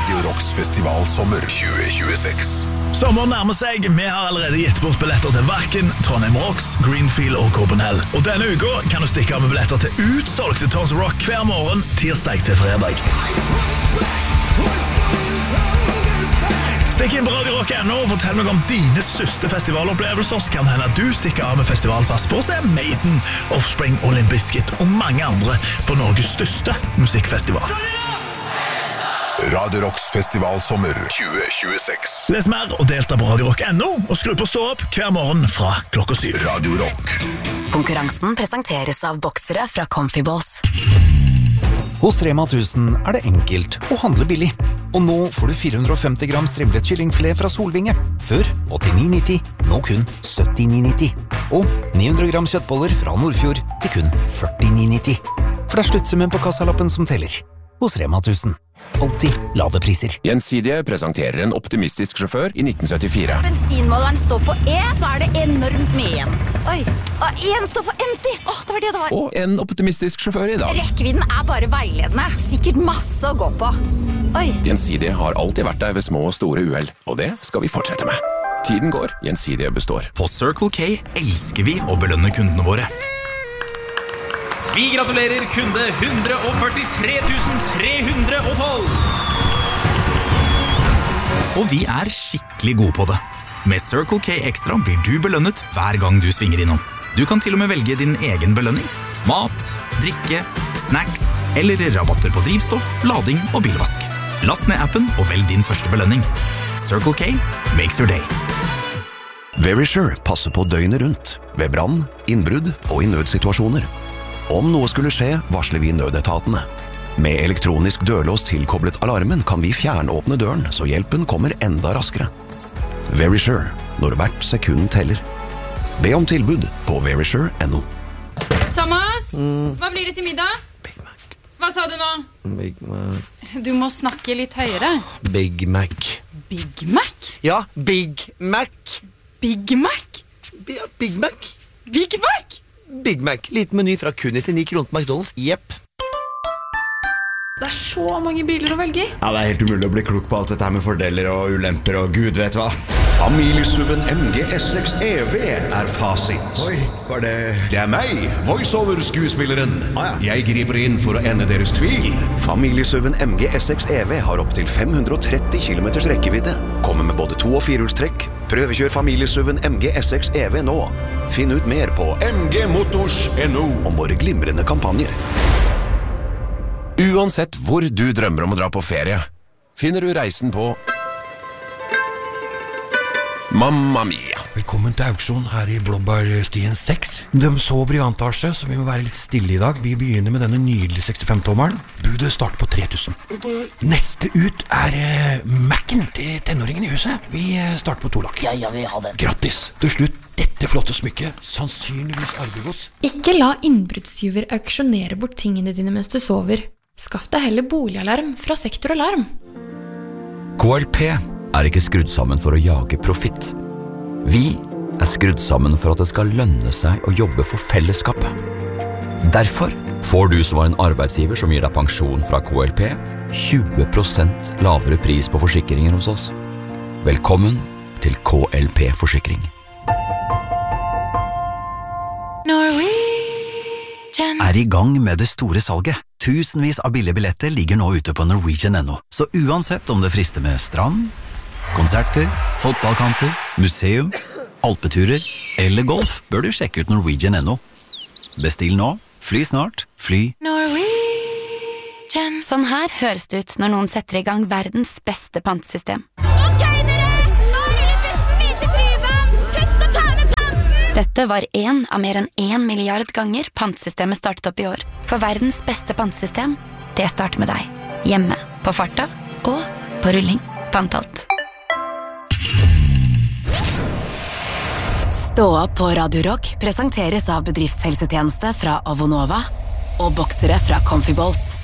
Radio Rocks festival sommer 2026. Sommeren nærmer seg. Vi har allerede gitt bort billetter til Wacken, Trondheim Rocks, Greenfield og Copenhagen. Og denne uka kan du stikke av med billetter til utsolgte Tons of Rock hver morgen, tirsdag til fredag. Stikk inn på radiorock.no og fortell meg om dine største festivalopplevelser, så kan det hende at du stikker av med festivalpass på å se Maiden, Offspring, Limp Bizkit og mange andre på Norges største musikkfestival. Radio Rocks festival sommer 2026. Les mer og delta på radiorock.no og skru på stå opp hver morgen fra klokka 7. Radio Rock. Konkurransen presenteres av boksere fra Comfy Balls. Hos Rema 1000 er det enkelt å handle billig. Og nå får du 450 gram strimlet kyllingfilet fra Solvinge. Før 89,90, nå kun 79,90. Og 900 gram kjøttboller fra Nordfjord til kun 49,90. For det er sluttsummen på kassalappen som teller. Hos Rema 1000. Alltid lave priser. Gjensidige presenterer en optimistisk sjåfør i 1974. Bensinmåleren står på E, så er det enormt mye igjen. Oi, og en står for empty. Det var det det var. Og en optimistisk sjåfør i dag. Rekkevidden er bare veiledende. Sikkert masse å gå på. Oi. Gjensidige har alltid vært der ved små og store uhell, og det skal vi fortsette med. Tiden går, Gjensidige består. På Circle K elsker vi å belønne kundene våre. Vi gratulerer kunde 143 312. Og vi er skikkelig gode på det. Med Circle K Extra blir du belønnet hver gang du svinger innom. Du kan til og med velge din egen belønning. Mat, drikke, snacks eller rabatter på drivstoff, lading og bilvask. Last ned appen og velg din første belønning. Circle K makes your day. Verisure passer på døgnet rundt, ved brann, innbrudd og i nødsituasjoner. Om noe skulle skje, varsler vi nødetatene. Med elektronisk dørlås tilkoblet alarmen kan vi fjernåpne døren, så hjelpen kommer enda raskere. Verisure, når hvert sekund teller. Be om tilbud på verisure.no. Thomas, hva blir det til middag? Big Mac. Hva sa du nå? Big Mac. Du må snakke litt høyere. Big Mac. Big Mac? Ja, Big Mac. Big Mac? Ja, Big Mac. Big Mac? Big Mac. Liten meny fra kun 99 kroner på McDonald's. Jepp. Det er så mange biler å velge i. Ja, det er helt umulig å bli klok på alt dette her med fordeler og ulemper og gud vet hva. Familiesuven MG S6 EV er fasit. Oi, var det... Det er meg, voiceover-skuespilleren. Jeg griper inn for å ende deres tvil. Familiesuven MG S6 EV har opp til 530 km rekkevidde. Kommer med både 2- og 4-hjulstrekk. Prøvekjør familiesuven MG S6 EV nå. Finn ut mer på mgmotors.no om våre glimrende kampanjer. Uansett hvor du drømmer om å dra på ferie, finner du reisen på Mamma Mia. Velkommen til auksjon her i Blåbærstien 6. De sover i antasje, så vi må være litt stille i dag. Vi begynner med denne nydelige 65-tommeren. Budet starter på 3000. Neste ut er Mac'en til tenåringen i huset. Vi starter på 2 lakk. Ja, vi har den. Grattis. Til slutt, dette flotte smykket. Sannsynligvis arvegods. Ikke la innbruddstyver auksjonere bort tingene dine mens du sover. Skaff deg heller boligalarm fra Sektoralarm. KLP er ikke skrudd sammen for å jage profitt. Vi er skrudd sammen for at det skal lønne seg å jobbe for fellesskapet. Derfor får du som var en arbeidsgiver som gir deg pensjon fra KLP 20% lavere pris på forsikringer hos oss. Velkommen til KLP Forsikring. Er i gang med det store salget. Tusenvis av billige billetter ligger nå ute på Norwegian.no. Så uansett om det frister med strand, konserter, fotballkamper, museum, alpeturer eller golf, bør du sjekke ut Norwegian.no. Bestill nå, fly snart, fly Norwegian. Sånn her høres det ut når noen setter i gang verdens beste pantesystem. Ok, dere! Nå ruller bussen min til Tryvann! Husk å ta med panten! Dette var en av mer enn 1 milliard ganger pantesystemet startet opp i år. For verdens beste pantesystem, det starter med deg. Hjemme, på farta og på rulling. Pantalt. Stå opp på Radio Rock presenteres av bedriftshelsetjeneste fra Avonova og boksere fra Comfy Balls.